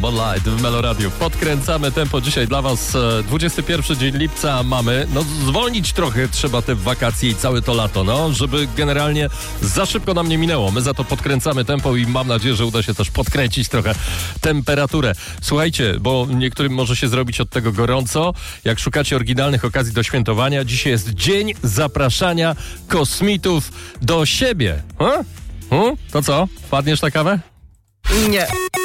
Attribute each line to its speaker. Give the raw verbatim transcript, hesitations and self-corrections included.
Speaker 1: Moonlight w Meloradiu. Podkręcamy tempo dzisiaj dla was. dwudziesty pierwszy dzień lipca mamy. No zwolnić trochę trzeba te wakacje i całe to lato, no, żeby generalnie za szybko nam nie minęło. My za to podkręcamy tempo i mam nadzieję, że uda się też podkręcić trochę temperaturę. Słuchajcie, bo niektórym może się zrobić od tego gorąco. Jak szukacie oryginalnych okazji do świętowania, dzisiaj jest dzień zapraszania kosmitów do siebie. Ha? Hmm? To co? Wpadniesz na kawę?
Speaker 2: Nie.